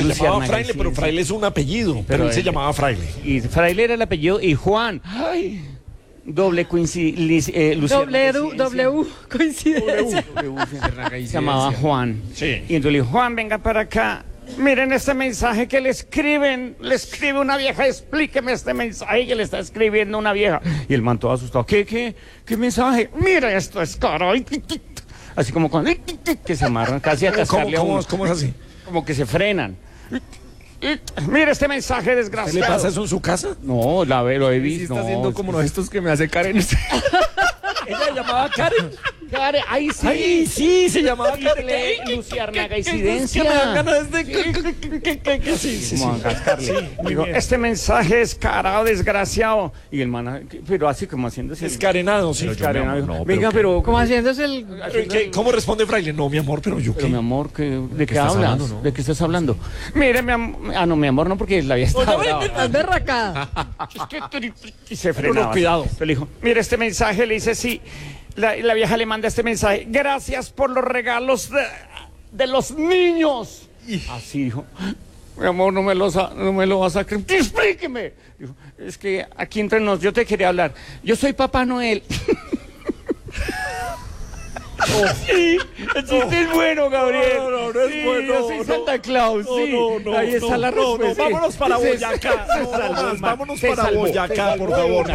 se llamaba Luciérnaga, Fraile, sí, pero sí. Fraile es un apellido, pero él se llamaba Fraile. Y Fraile era el apellido, y Juan. Ay, doble coincidencia. W, coincidencia. Se llamaba Juan. Sí. Y entonces le dijo, Juan, venga para acá. Miren este mensaje que le escribe una vieja, explíqueme este mensaje que le está escribiendo una vieja. Y el man todo asustado, ¿qué mensaje? Mira, esto es caro. Así como cuando que se amarran casi a cascarle a uno. ¿Cómo es así? Como que se frenan. Mira este mensaje ¿Qué desgraciado. le pasa eso en su casa? No, lo he Sí, visto. está no, haciendo como los estos que me hace Karen. Ella llamaba Karen. Karen, ahí sí. Ay, sí, se llamaba Karen. Luciérnaga Es incidencia. que me dan ganas de... Sí. Como a cascarle. muy Digo, bien. este mensaje es carado, desgraciado. Y el man, pero así como haciéndose. Descarenado, sí. Descarenado, dijo, No, venga, pero. Como haciéndose el... ¿Cómo responde Fraile? No, mi amor, pero yo Pero qué. mi amor, ¿de qué estás hablas? hablando, no? ¿De qué estás hablando? Mire, mi amor. Ah, no, mi amor, no, porque la había estado. Estás berracada. Y se frenaba. cuidado. Entonces le dijo, mire este mensaje, le dice, sí. La vieja le manda este mensaje. Gracias por los regalos de los niños. Así dijo. Mi amor, no me lo vas a creer. Explíqueme. Dijo, es que aquí entre nos, yo te quería hablar. Yo soy Papá Noel. Sí, el chiste es bueno, Gabriel. No es Sí, bueno. Yo soy Santa Claus, sí. Ahí está la respuesta. Vámonos para Se- Boyacá. se salvó, man. Vámonos Se para salvó, Boyacá, se por salvó. favor.